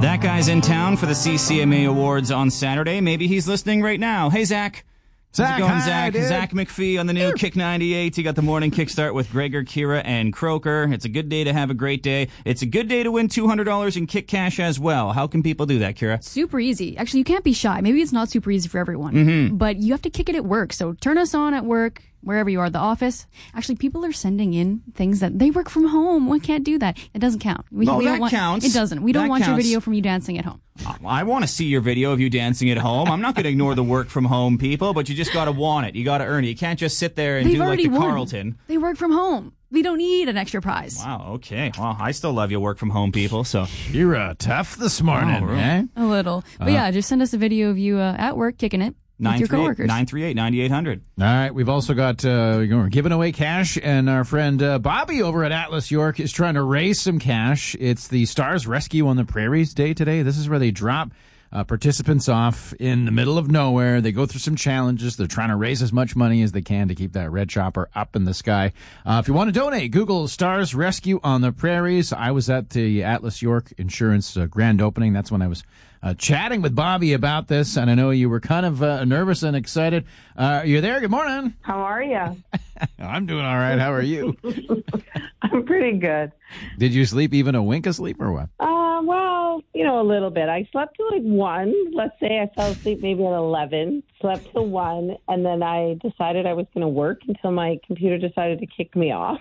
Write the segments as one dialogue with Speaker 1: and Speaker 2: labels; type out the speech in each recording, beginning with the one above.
Speaker 1: That guy's in town for the CCMA Awards on Saturday. Maybe he's listening right now. Hey, Zach. How's it going,
Speaker 2: hi,
Speaker 1: Zach?
Speaker 2: dude.
Speaker 1: Zach McPhee on the new Kick 98. You got the morning kickstart with Gregor, Kira, and Croker. It's a good day to have a great day. It's a good day to win $200 in Kick Cash as well. How can people do that, Kira?
Speaker 3: Super easy. Actually, you can't be shy. Maybe it's not super easy for everyone, but you have to kick it at work. So turn us on at work, wherever you are, the office. Actually, people are sending in things that they work from home. We can't do that. It doesn't count. We don't want,
Speaker 1: counts.
Speaker 3: It doesn't. We don't
Speaker 1: That
Speaker 3: want your
Speaker 1: counts.
Speaker 3: video from you dancing at home.
Speaker 1: I want to see your video of you dancing at home. I'm not going to ignore the work from home people, but you just got to want it. You got to earn it. You can't just sit there and
Speaker 3: They've
Speaker 1: do like
Speaker 3: already
Speaker 1: the
Speaker 3: won.
Speaker 1: Carlton.
Speaker 3: They work from home. We don't need an extra prize.
Speaker 1: Wow, okay. Well, I still love you work from home people, so.
Speaker 2: You're tough this morning,
Speaker 1: Oh, really?
Speaker 2: eh?
Speaker 3: A little. But yeah, just send us a video of you at work kicking it with your coworkers.
Speaker 1: 938-9800.
Speaker 2: All right, we've also got we're giving away cash, and our friend Bobby over at Atlas York is trying to raise some cash. It's the Stars Rescue on the Prairies Day today. This is where they drop participants off in the middle of nowhere. They go through some challenges. They're trying to raise as much money as they can to keep that red chopper up in the sky. If you want to donate, Google Stars Rescue on the Prairies. I was at the Atlas York Insurance grand opening. That's when I was chatting with Bobby about this, and I know you were kind of nervous and excited. You're there? Good morning.
Speaker 4: How are you?
Speaker 2: I'm doing all right. How are you?
Speaker 4: I'm pretty good.
Speaker 2: Did you sleep even a wink of sleep or what?
Speaker 4: Well, a little bit. I slept till like 1. Let's say I fell asleep maybe at 11, slept till 1, and then I decided I was going to work until my computer decided to kick me off.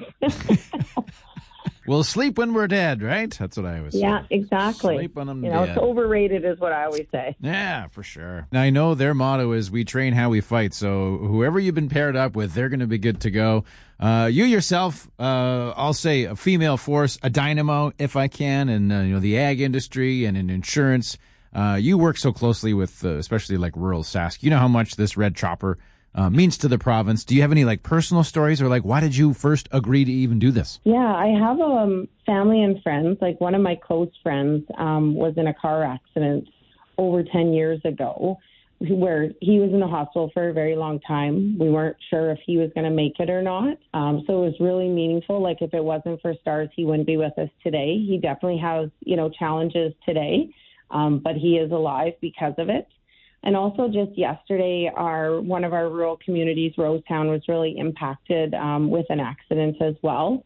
Speaker 2: We'll sleep when we're dead, right? That's what I always say.
Speaker 4: Yeah, exactly.
Speaker 2: Sleep when I'm
Speaker 4: It's
Speaker 2: dead.
Speaker 4: overrated is what I always say.
Speaker 2: Yeah, for sure. Now, I know their motto is we train how we fight, so whoever you've been paired up with, they're going to be good to go. You yourself, I'll say a female force, a dynamo, if I can, and the ag industry and in insurance. You work so closely with, especially like rural Sask. You know how much this red chopper means to the province. Do you have any like personal stories, or like why did you first agree to even do this?
Speaker 4: Yeah, I have family and friends. Like one of my close friends was in a car accident over 10 years ago, where he was in the hospital for a very long time. We weren't sure if he was going to make it or not. So it was really meaningful. Like if it wasn't for Stars, he wouldn't be with us today. He definitely has, challenges today, but he is alive because of it. And also just yesterday, one of our rural communities, Rosetown, was really impacted with an accident as well.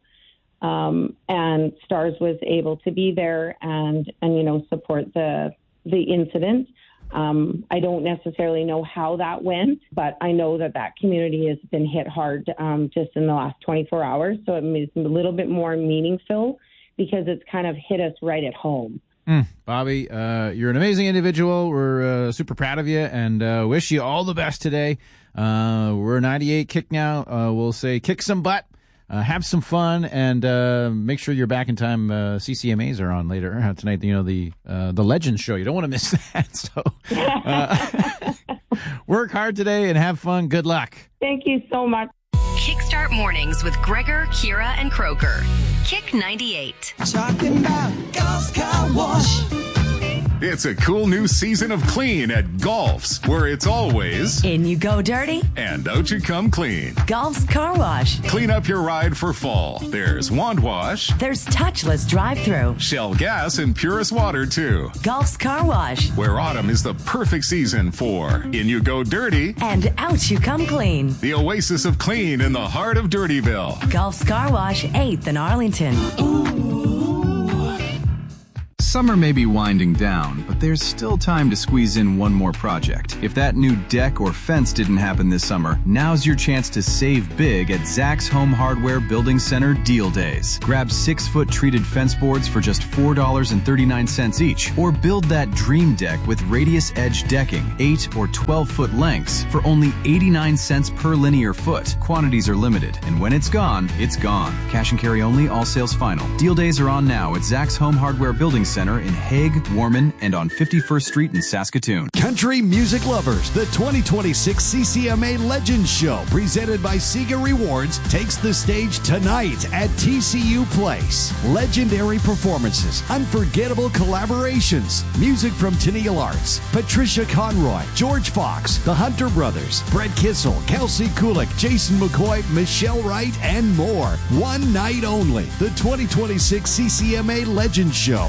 Speaker 4: And Stars was able to be there and support the incident. I don't necessarily know how that went, but I know that community has been hit hard just in the last 24 hours. So it is a little bit more meaningful because it's kind of hit us right at home.
Speaker 2: Bobby, you're an amazing individual. We're super proud of you and wish you all the best today. We're 98 Kick now. We'll say kick some butt. Have some fun and make sure you're back in time. CCMAs are on later tonight. The Legends show. You don't want to miss that. So work hard today and have fun. Good luck.
Speaker 4: Thank you so much.
Speaker 5: Kickstart Mornings with Gregor, Kira, and Croker. Kick 98.
Speaker 6: Talking about Golf's Car Wash.
Speaker 7: It's a cool new season of clean at Golf's, where it's always
Speaker 8: In you go dirty,
Speaker 7: and out you come clean.
Speaker 8: Golf's Car Wash.
Speaker 7: Clean up your ride for fall. There's Wand Wash,
Speaker 8: There's touchless drive-through.
Speaker 7: Shell Gas, and Purest Water too.
Speaker 8: Golf's Car Wash.
Speaker 7: Where autumn is the perfect season for In You Go Dirty,
Speaker 8: And out you come clean.
Speaker 7: the oasis of clean in the heart of Dirtyville.
Speaker 8: Golf's Car Wash, 8th in Arlington.
Speaker 9: Summer may be winding down, but there's still time to squeeze in one more project. If that new deck or fence didn't happen this summer, now's your chance to save big at Zach's Home Hardware Building Center Deal Days. Grab 6-foot treated fence boards for just $4.39 each, or build that dream deck with Radius Edge decking, 8 or 12-foot lengths for only 89 cents per linear foot. Quantities are limited, and when it's gone, it's gone. Cash and carry only, all sales final. Deal days are on now at Zach's Home Hardware Building Center in Hague, Warman, and on 51st Street in Saskatoon.
Speaker 10: Country music lovers, the 2026 CCMA Legends Show, presented by Sega Rewards, takes the stage tonight at TCU Place. Legendary performances, unforgettable collaborations, music from Tennille Arts, Patricia Conroy, George Fox, the Hunter Brothers, Brett Kissel, Kelsey Kulik, Jason McCoy, Michelle Wright, and more. One night only. The 2026 CCMA Legends Show, presented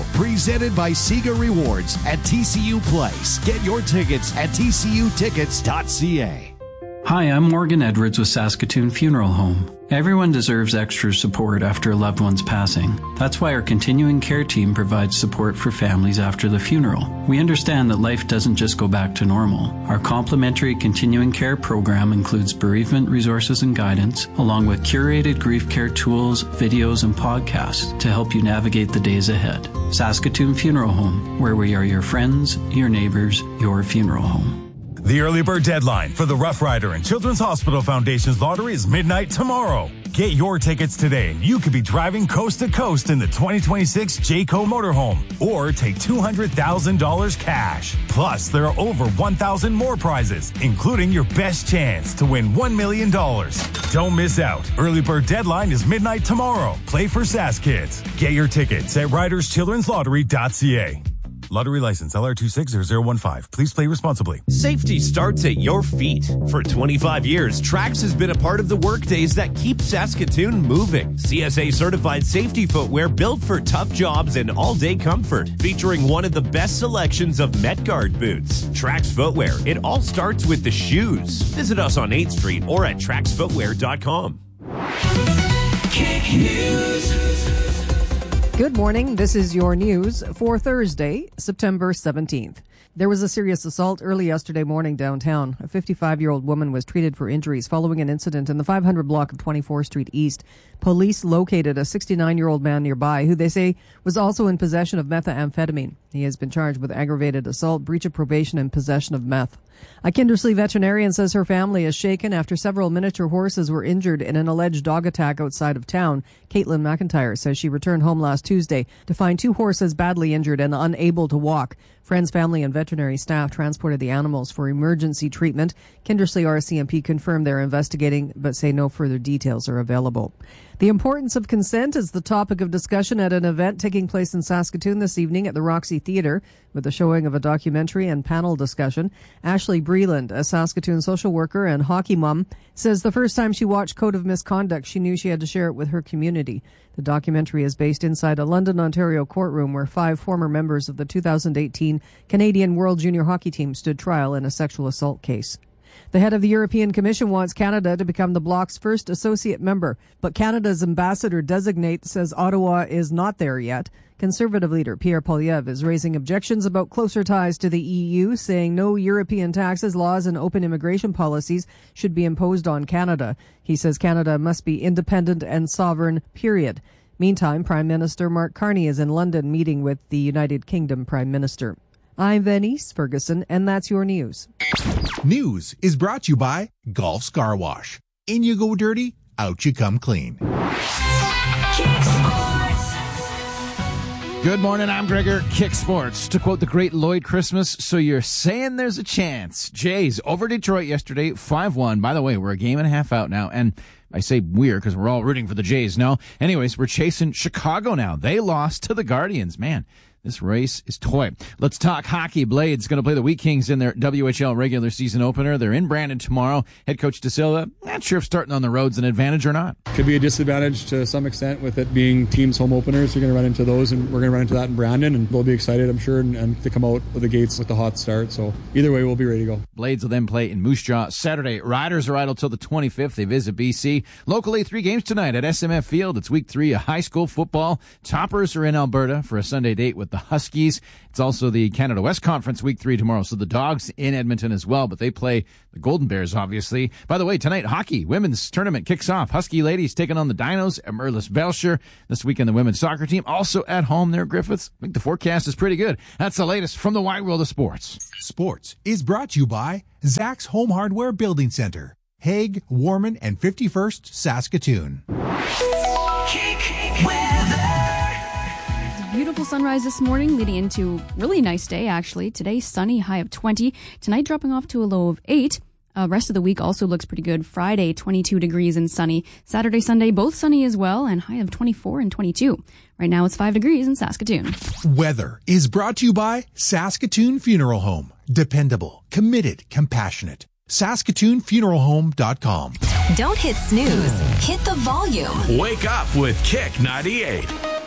Speaker 10: presented by Sega Rewards at TCU Place. Get your tickets at tcutickets.ca.
Speaker 11: Hi, I'm Morgan Edwards with Saskatoon Funeral Home. Everyone deserves extra support after a loved one's passing. That's why our continuing care team provides support for families after the funeral. We understand that life doesn't just go back to normal. Our complimentary continuing care program includes bereavement resources and guidance, along with curated grief care tools, videos, and podcasts to help you navigate the days ahead. Saskatoon Funeral Home, where we are your friends, your neighbors, your funeral home.
Speaker 12: The early bird deadline for the Rough Rider and Children's Hospital Foundation's lottery is midnight tomorrow. Get your tickets today and you could be driving coast to coast in the 2026 Jayco motorhome or take $200,000 cash. Plus, there are over 1,000 more prizes, including your best chance to win $1 million. Don't miss out. Early bird deadline is midnight tomorrow. Play for Sask Kids. Get your tickets at riderschildrenslottery.ca. Lottery license LR260015. Please play responsibly.
Speaker 13: Safety starts at your feet. For 25 years, Trax has been a part of the workdays that keep Saskatoon moving. CSA certified safety footwear built for tough jobs and all-day comfort, featuring one of the best selections of MetGuard boots. Trax footwear. It all starts with the shoes. Visit us on 8th Street or at traxfootwear.com.
Speaker 6: Kick News.
Speaker 14: Good morning. This is your news for Thursday, September 17th. There was a serious assault early yesterday morning downtown. A 55-year-old woman was treated for injuries following an incident in the 500 block of 24th Street East. Police located a 69-year-old man nearby who they say was also in possession of methamphetamine. He has been charged with aggravated assault, breach of probation, and possession of meth. A Kindersley veterinarian says her family is shaken after several miniature horses were injured in an alleged dog attack outside of town. Caitlin McIntyre says she returned home last Tuesday to find 2 horses badly injured and unable to walk. Friends, family, and veterinary staff transported the animals for emergency treatment. Kindersley RCMP confirmed they're investigating, but say no further details are available. The importance of consent is the topic of discussion at an event taking place in Saskatoon this evening at the Roxy Theatre, with the showing of a documentary and panel discussion. Ashley Breland, a Saskatoon social worker and hockey mom, says the first time she watched Code of Misconduct, she knew she had to share it with her community. The documentary is based inside a London, Ontario courtroom where 5 former members of the 2018 Canadian World Junior Hockey Team stood trial in a sexual assault case. The head of the European Commission wants Canada to become the bloc's first associate member, but Canada's ambassador-designate says Ottawa is not there yet. Conservative leader Pierre Poilievre is raising objections about closer ties to the EU, saying no European taxes, laws, and open immigration policies should be imposed on Canada. He says Canada must be independent and sovereign, period. Meantime, Prime Minister Mark Carney is in London meeting with the United Kingdom Prime Minister. I'm Venice Ferguson, and that's your news.
Speaker 15: News is brought to you by Golf's Car Wash. In you go dirty, out you come clean.
Speaker 2: Good morning, I'm Gregor. Kick Sports. To quote the great Lloyd Christmas, so you're saying there's a chance. Jays over Detroit yesterday, 5-1. By the way, we're a game and a half out now, and I say we're because we're all rooting for the Jays. No, anyways, we're chasing Chicago now. They lost to the Guardians. Man, this race is toy. Let's talk hockey. Blades going to play the Wheat Kings in their WHL regular season opener. They're in Brandon tomorrow. Head coach De Silva, not sure if starting on the road's an advantage or not.
Speaker 16: Could be a disadvantage to some extent with it being teams' home openers. You're going to run into those, and we're going to run into that in Brandon, and they'll be excited, I'm sure, and to come out of the gates with a hot start. So either way, we'll be ready to go.
Speaker 2: Blades will then play in Moose Jaw Saturday. Riders are idle till the 25th. They visit BC. Locally, 3 games tonight at SMF Field. It's week 3 of high school football. Toppers are in Alberta for a Sunday date with the Huskies. It's also the Canada West Conference week 3 tomorrow. So the Dogs in Edmonton as well, but they play the Golden Bears, obviously. By the way, tonight, hockey women's tournament kicks off. Husky ladies taking on the Dinos at Merlis Belcher. This weekend, the women's soccer team also at home there, Griffiths. I think the forecast is pretty good. That's the latest from the wide world of sports.
Speaker 15: Sports is brought to you by Zach's Home Hardware Building Center, Hague, Warman, and 51st, Saskatoon.
Speaker 3: Beautiful sunrise this morning, leading into really nice day, actually. Today, sunny, high of 20. Tonight, dropping off to a low of 8. Rest of the week also looks pretty good. Friday, 22 degrees and sunny. Saturday, Sunday, both sunny as well, and high of 24 and 22. Right now, it's 5 degrees in Saskatoon.
Speaker 15: Weather is brought to you by Saskatoon Funeral Home. Dependable, committed, compassionate. SaskatoonFuneralHome.com.
Speaker 5: Don't hit snooze. Hit the volume.
Speaker 12: Wake up with Kick 98.